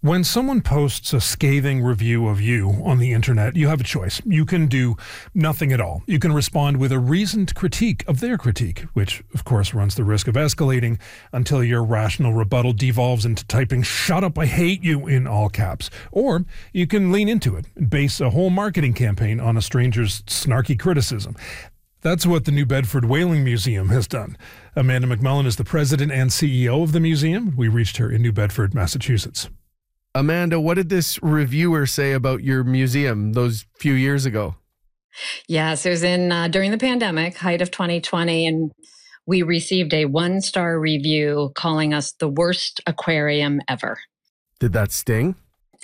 When someone posts a scathing review of you on the internet, you have a choice. You can do nothing at all. You can respond with a reasoned critique of their critique, which, of course, runs the risk of escalating until your rational rebuttal devolves into typing, "Shut up, I hate you," in all caps. Or you can lean into it and base a whole marketing campaign on a stranger's snarky criticism. That's what the New Bedford Whaling Museum has done. Amanda McMullen is the president and CEO of the museum. We reached her in New Bedford, Massachusetts. Amanda, what did this reviewer say about your museum those few years ago? Yes, it was during the pandemic, height of 2020, and we received a 1-star review calling us the worst aquarium ever. Did that sting?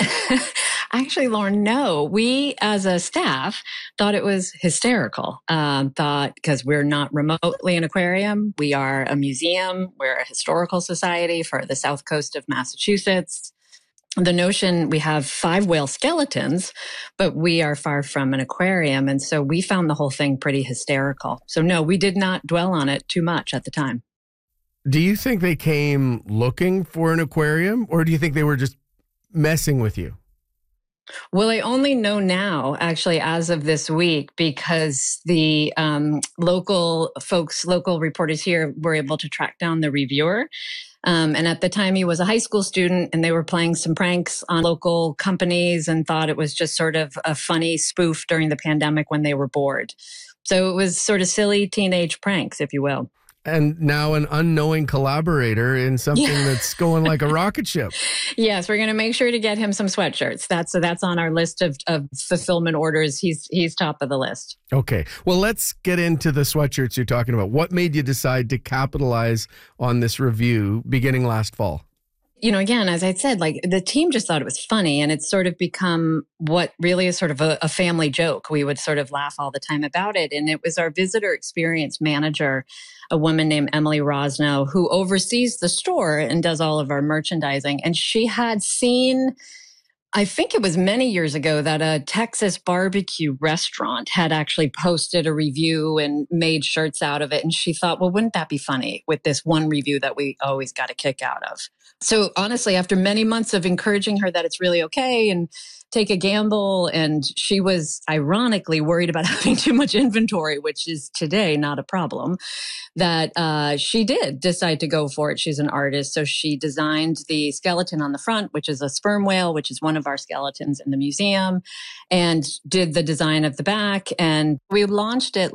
Actually, Lauren, no. We, as a staff, thought it was hysterical. Thought because we're not remotely an aquarium, we are a museum, we're a historical society for the south coast of Massachusetts. The notion we have 5 whale skeletons, but we are far from an aquarium. And so we found the whole thing pretty hysterical. So no, we did not dwell on it too much at the time. Do you think they came looking for an aquarium, or do you think they were just messing with you? Well, I only know now, actually, as of this week, because the local reporters here were able to track down the reviewer. And at the time, he was a high school student, and they were playing some pranks on local companies and thought it was just sort of a funny spoof during the pandemic when they were bored. So it was sort of silly teenage pranks, if you will. And now an unknowing collaborator in something that's going like a rocket ship. Yes, we're going to make sure to get him some sweatshirts. That's on our list of fulfillment orders. He's top of the list. Okay. Well, let's get into the sweatshirts you're talking about. What made you decide to capitalize on this review beginning last fall? You know, again, as I said, like the team just thought it was funny, and it's sort of become what really is sort of a family joke. We would sort of laugh all the time about it. And it was our visitor experience manager, a woman named Emily Rosno, who oversees the store and does all of our merchandising. And she had seen, I think it was many years ago, that a Texas barbecue restaurant had actually posted a review and made shirts out of it. And she thought, well, wouldn't that be funny with this one review that we always got a kick out of? So honestly, after many months of encouraging her that it's really okay and take a gamble, and she was ironically worried about having too much inventory, which is today not a problem, that she did decide to go for it. She's an artist. So she designed the skeleton on the front, which is a sperm whale, which is one of our skeletons in the museum, and did the design of the back. And we launched it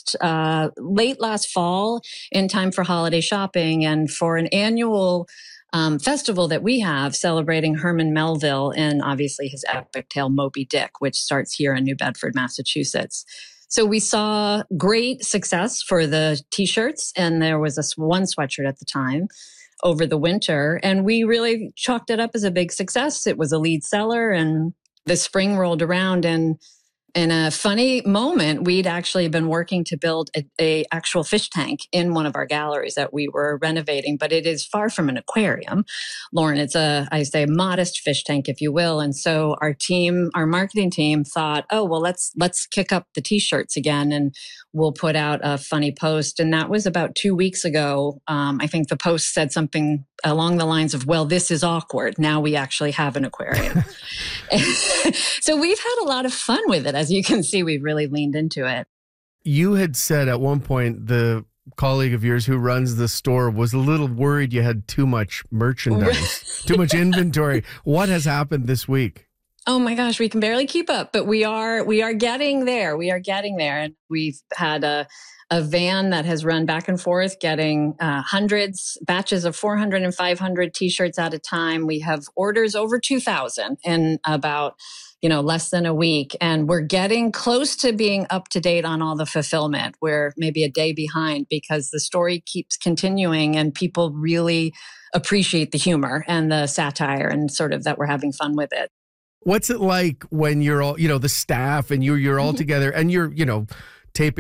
late last fall in time for holiday shopping and for an annual festival that we have celebrating Herman Melville and obviously his epic tale Moby Dick, which starts here in New Bedford, Massachusetts. So we saw great success for the t-shirts, and there was one sweatshirt at the time over the winter, and we really chalked it up as a big success. It was a lead seller, and the spring rolled around, and in a funny moment, we'd actually been working to build a actual fish tank in one of our galleries that we were renovating, but it is far from an aquarium. Lauren, it's I say, modest fish tank, if you will. And so our marketing team thought, oh, well, let's kick up the t-shirts again, and we'll put out a funny post. And that was about 2 weeks ago. I think the post said something along the lines of, well, this is awkward. Now we actually have an aquarium. So we've had a lot of fun with it. As you can see, we've really leaned into it. You had said at one point the colleague of yours who runs the store was a little worried you had too much merchandise, too much inventory. What has happened this week? Oh my gosh, we can barely keep up, but we are getting there. We are getting there. And we've had a van that has run back and forth getting batches of 400 and 500 t-shirts at a time. We have orders over 2,000 in about less than a week. And we're getting close to being up to date on all the fulfillment. We're maybe a day behind because the story keeps continuing and people really appreciate the humor and the satire and sort of that we're having fun with it. What's it like when you're all, the staff and you're all together and you're, taping